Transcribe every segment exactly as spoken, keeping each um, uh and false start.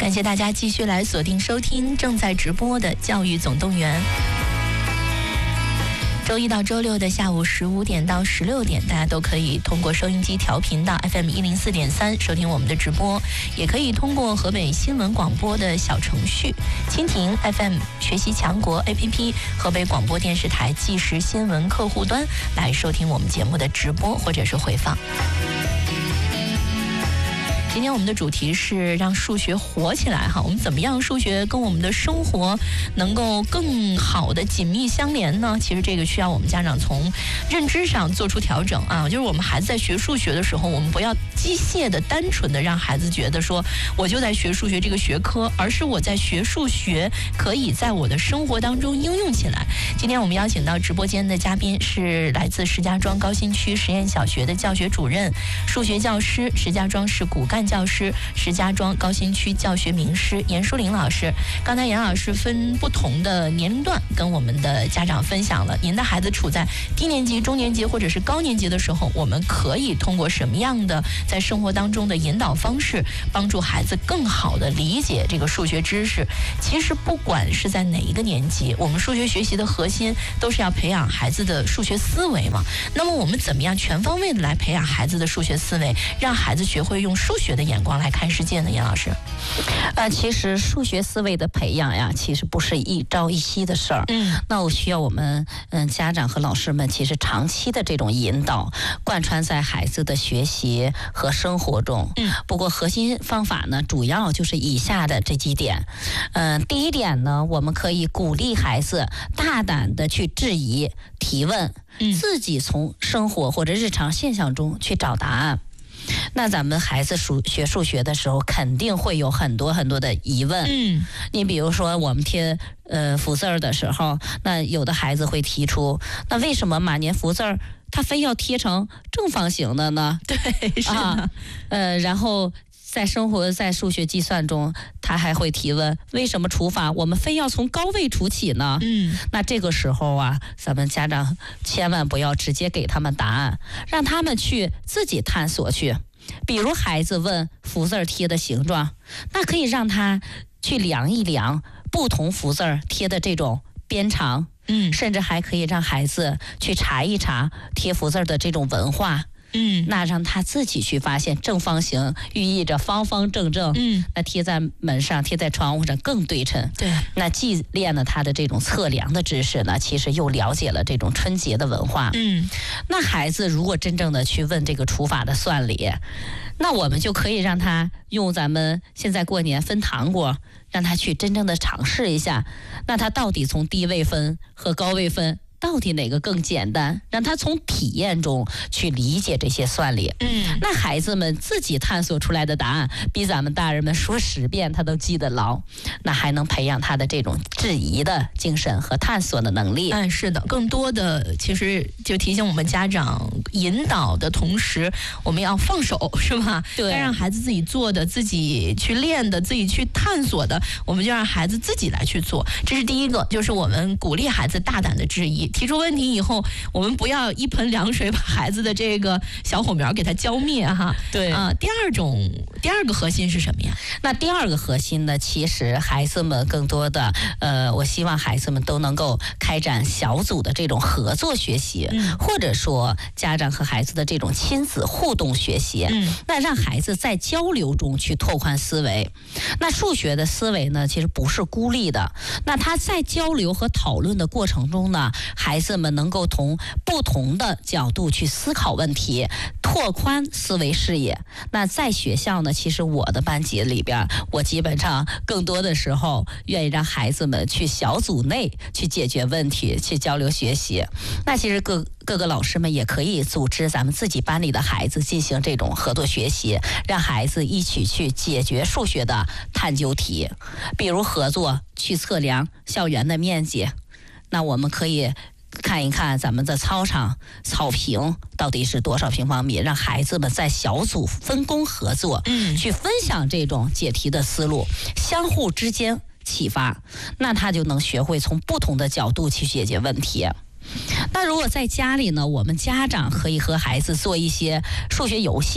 感谢大家继续来锁定收听正在直播的教育总动员。周一到周六的下午十五点到十六点，大家都可以通过收音机调频到 F M 一零四点三收听我们的直播，也可以通过河北新闻广播的小程序、蜻蜓 F M 学习强国 A P P、河北广播电视台即时新闻客户端来收听我们节目的直播或者是回放。今天我们的主题是让数学活起来哈，我们怎么样数学跟我们的生活能够更好的紧密相连呢？其实这个需要我们家长从认知上做出调整啊，就是我们孩子在学数学的时候，我们不要机械的单纯的让孩子觉得说我就在学数学这个学科，而是我在学数学可以在我的生活当中应用起来。今天我们邀请到直播间的嘉宾是来自石家庄高新区实验小学的教学主任、数学教师、石家庄市骨干教师、石家庄高新区教学名师严淑玲老师。刚才严老师分不同的年龄段跟我们的家长分享了，您的孩子处在低年级、中年级或者是高年级的时候，我们可以通过什么样的在生活当中的引导方式，帮助孩子更好的理解这个数学知识。其实不管是在哪一个年级，我们数学学习的核心都是要培养孩子的数学思维嘛。那么我们怎么样全方位的来培养孩子的数学思维，让孩子学会用数学的眼光来看世界呢？严老师， 呃，其实数学思维的培养呀，其实不是一朝一夕的事儿。嗯，那我需要我们嗯家长和老师们，其实长期的这种引导，贯穿在孩子的学习和生活中。嗯，不过核心方法呢，主要就是以下的这几点。嗯、呃，第一点呢，我们可以鼓励孩子大胆的去质疑、提问，嗯、自己从生活或者日常现象中去找答案。那咱们孩子数学数学的时候，肯定会有很多很多的疑问。嗯，你比如说我们贴呃福字儿的时候，那有的孩子会提出，那为什么马年福字儿他非要贴成正方形的呢？ 对，是的。啊、 呃，然后在生活在数学计算中，他还会提问，为什么除法我们非要从高位除起呢？嗯，那这个时候啊，咱们家长千万不要直接给他们答案，让他们去自己探索去。比如孩子问福字贴的形状，那可以让他去量一量不同福字贴的这种边长，嗯，甚至还可以让孩子去查一查贴福字的这种文化。嗯，那让他自己去发现正方形寓意着方方正正，嗯，那贴在门上、贴在窗户上更对称。对，那既练了他的这种测量的知识呢，其实又了解了这种春节的文化。嗯，那孩子如果真正的去问这个除法的算理，那我们就可以让他用咱们现在过年分糖果，让他去真正的尝试一下，那他到底从低位分和高位分到底哪个更简单，让他从体验中去理解这些算理。嗯，那孩子们自己探索出来的答案，比咱们大人们说十遍他都记得牢，那还能培养他的这种质疑的精神和探索的能力。 嗯，是的，更多的其实就提醒我们家长，引导的同时，我们要放手，是吧？对，该让孩子自己做的、自己去练的、自己去探索的，我们就让孩子自己来去做。这是第一个，就是我们鼓励孩子大胆的质疑。提出问题以后，我们不要一盆凉水把孩子的这个小火苗给它浇灭哈。对啊、呃，第二种第二个核心是什么呀？ 那第二个核心呢，其实孩子们更多的呃，我希望孩子们都能够开展小组的这种合作学习，嗯、或者说家长和孩子的这种亲子互动学习。嗯，那让孩子在交流中去拓宽思维。那数学的思维呢，其实不是孤立的。那他在交流和讨论的过程中呢，孩子们能够从不同的角度去思考问题，拓宽思维视野。那在学校呢，其实我的班级里边，我基本上更多的时候愿意让孩子们去小组内去解决问题，去交流学习。那其实各各个老师们也可以组织咱们自己班里的孩子进行这种合作学习，让孩子一起去解决数学的探究题，比如合作去测量校园的面积。那我们可以看一看咱们的操场草坪到底是多少平方米，让孩子们在小组分工合作，嗯，去分享这种解题的思路，相互之间启发，那他就能学会从不同的角度去解决问题。那如果在家里呢，我们家长可以和孩子做一些数学游戏，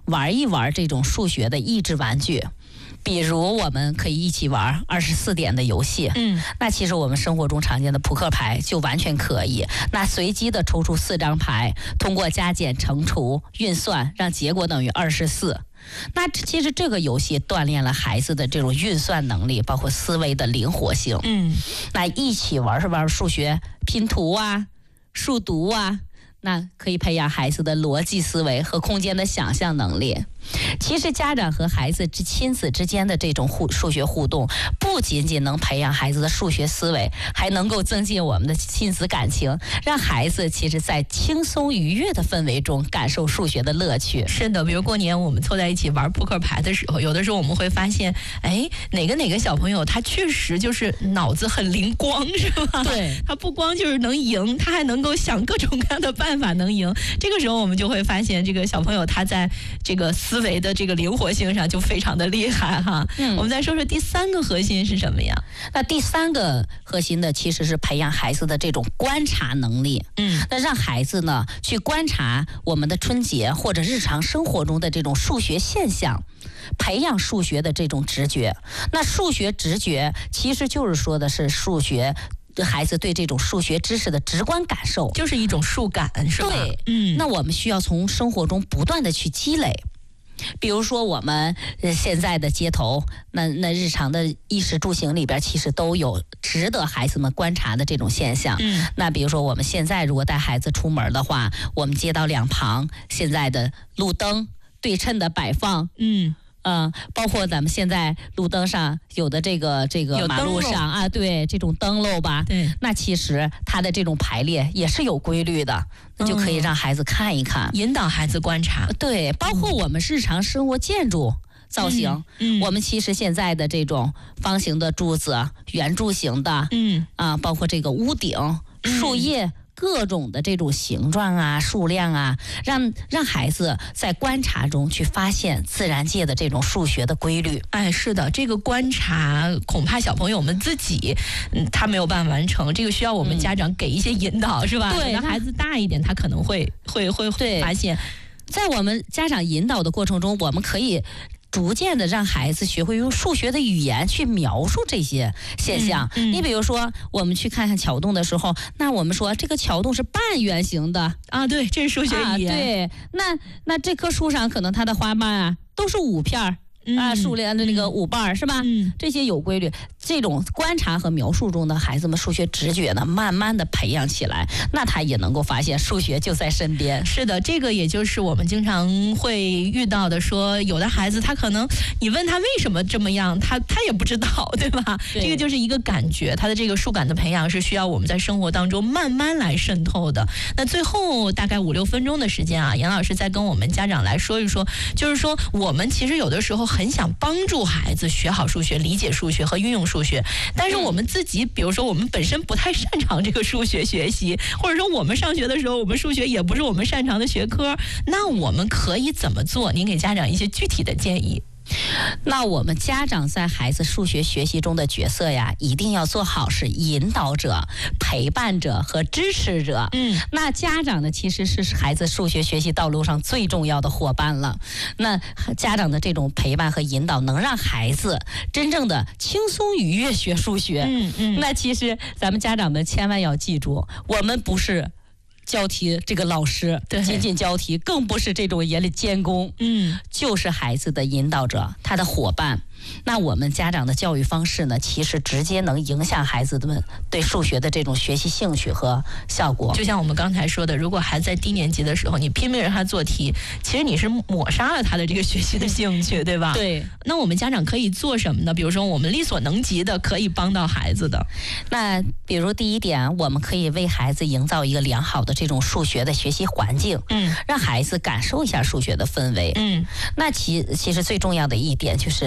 玩一玩这种数学的益智玩具。比如我们可以一起玩二十四点的游戏， 嗯， 那其实我们生活中常见的扑克牌就完全可以。那随机的抽出四张牌，通过加减乘除运算，让结果等于二十四。那其实这个游戏锻炼了孩子的这种运算能力，包括思维的灵活性。 嗯， 那一起玩是玩数学拼图啊、数独啊，那可以培养孩子的逻辑思维和空间的想象能力。其实家长和孩子之亲子之间的这种互数学互动，不仅仅能培养孩子的数学思维，还能够增进我们的亲子感情，让孩子其实在轻松愉悦的氛围中感受数学的乐趣。 是的，比如过年我们凑在一起玩扑克牌的时候，有的时候我们会发现，哎，哪个哪个小朋友他确实就是脑子很灵光，是吧？ 对， 他不光就是能赢，他还能够想各种各样的办法能赢。这个时候我们就会发现，这个小朋友他在这个思维的这个灵活性上就非常的厉害哈。嗯，我们再说说第三个核心是什么呀？ 那第三个核心的其实是培养孩子的这种观察能力。 嗯， 那让孩子呢去观察我们的春节或者日常生活中的这种数学现象，培养数学的这种直觉。那数学直觉其实就是说的是数学。孩子对这种数学知识的直观感受， 就是一种数感，是吧？ 对， 嗯， 那我们需要从生活中不断的去积累。比如说我们现在的街头，那那日常的衣食住行里边，其实都有值得孩子们观察的这种现象。 嗯， 那比如说我们现在如果带孩子出门的话，我们街道两旁现在的路灯对称的摆放， 嗯。 嗯，包括咱们现在路灯上有的这个这个马路上啊，对这种灯笼吧， 对， 那其实它的这种排列也是有规律的，那就可以让孩子看一看， 嗯、引导孩子观察。 对，包括我们日常生活建筑造型， 嗯，嗯我们其实现在的这种方形的柱子、圆柱形的， 嗯啊，包括这个屋顶、树叶。嗯各种的这种形状啊、数量啊，让让孩子在观察中去发现自然界的这种数学的规律。 哎，是的，这个观察恐怕小朋友们自己，嗯，他没有办法完成，这个需要我们家长给一些引导，嗯、是吧？ 对， 等孩子大一点，他可能会会会发现， 在我们家长引导的过程中，我们可以。逐渐的让孩子学会用数学的语言去描述这些现象。 嗯嗯、 你比如说，我们去看看桥洞的时候，那我们说这个桥洞是半圆形的啊，对，这是数学语言。 啊、对，那那这棵树上可能它的花瓣啊都是五片儿。嗯、啊，数量的那个五瓣是吧？ 嗯， 这些有规律。这种观察和描述中的孩子们数学直觉呢，慢慢的培养起来，那他也能够发现数学就在身边。 是的，这个也就是我们经常会遇到的，说有的孩子他可能你问他为什么这么样，他他也不知道，对吧？对，这个就是一个感觉，他的这个数感的培养是需要我们在生活当中慢慢来渗透的。那最后大概五六分钟的时间啊，杨老师再跟我们家长来说一说，就是说我们其实有的时候很想帮助孩子学好数学、理解数学和运用数学，但是我们自己，比如说我们本身不太擅长这个数学学习，或者说我们上学的时候，我们数学也不是我们擅长的学科，那我们可以怎么做？您给家长一些具体的建议。 那我们家长在孩子数学学习中的角色呀，一定要做好是引导者、陪伴者和支持者。 嗯， 那家长呢，其实是孩子数学学习道路上最重要的伙伴了。那家长的这种陪伴和引导，能让孩子真正的轻松愉悦学数学。 嗯嗯。 那其实咱们家长们千万要记住，我们不是教题这个老师仅仅教题，更不是这种严厉监工， 嗯， 就是孩子的引导者，他的伙伴。那我们家长的教育方式呢，其实直接能影响孩子们对数学的这种学习兴趣和效果。 就像我们刚才说的，如果孩子在低年级的时候，你拼命让他做题，其实你是抹杀了他的这个学习的兴趣，对吧？ 对。 那我们家长可以做什么呢？比如说我们力所能及的，可以帮到孩子的。 那比如第一点，我们可以为孩子营造一个良好的这种数学的学习环境， 嗯， 让孩子感受一下数学的氛围， 嗯。 那其其实最重要的一点，就是在我们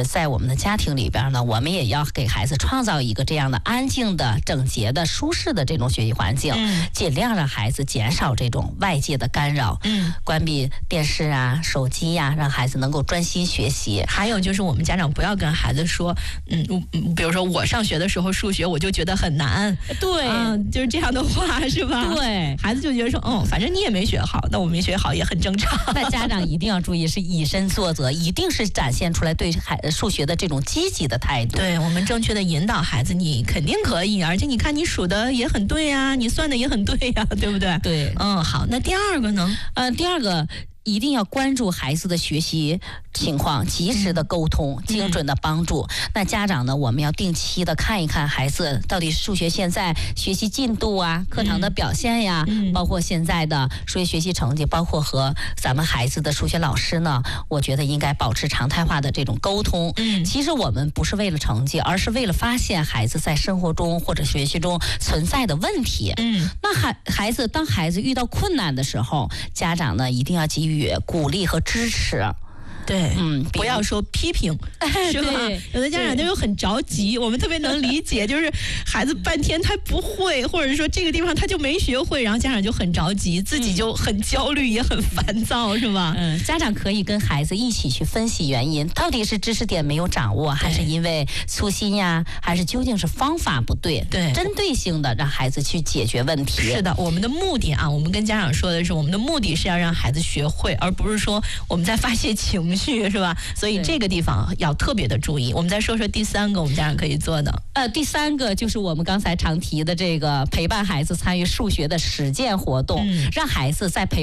们的家庭里边呢，我们也要给孩子创造一个这样的安静的、整洁的、舒适的这种学习环境，嗯、尽量让孩子减少这种外界的干扰，嗯，关闭电视啊、手机呀、啊，让孩子能够专心学习。 还有就是我们家长不要跟孩子说，嗯，比如说我上学的时候数学我就觉得很难， 对， 嗯，就是这样的话是吧？ 对， 孩子就觉得说，哦，反正你也没学好，那我没学好也很正常。 那家长一定要注意，是以身作则，一定是展现出来对孩数学的这种积极的态度。 对，我们正确的引导孩子，你肯定可以，而且你看你数的也很对呀，你算的也很对呀，对不对？ 对， 嗯，好，那第二个呢？ 呃，第二个。一定要关注孩子的学习情况，及时的沟通，嗯、精准的帮助。嗯、那家长呢，我们要定期的看一看孩子到底数学现在学习进度啊，课堂的表现呀，嗯、包括现在的数学学习成绩，包括和咱们孩子的数学老师呢，我觉得应该保持常态化的这种沟通。嗯，其实我们不是为了成绩，而是为了发现孩子在生活中或者学习中存在的问题。嗯，那孩孩子当孩子遇到困难的时候，家长呢一定要给予鼓励和支持。 对，嗯，不要说批评，是吧？有的家长就很着急，我们特别能理解，就是孩子半天他不会，或者说这个地方他就没学会，然后家长就很着急，自己就很焦虑，也很烦躁，是吧？ 嗯，家长可以跟孩子一起去分析原因，到底是知识点没有掌握，还是因为粗心呀，还是究竟是方法不对？ 对， 针对性的让孩子去解决问题。 是的，我们的目的啊，我们跟家长说的是，我们的目的是要让孩子学会，而不是说我们在发泄情绪。是吧？所以这个地方要特别的注意。我们再说说第三个，我们家长可以做的。 呃，第三个就是我们刚才常提的这个陪伴孩子参与数学的实践活动，嗯、让孩子在陪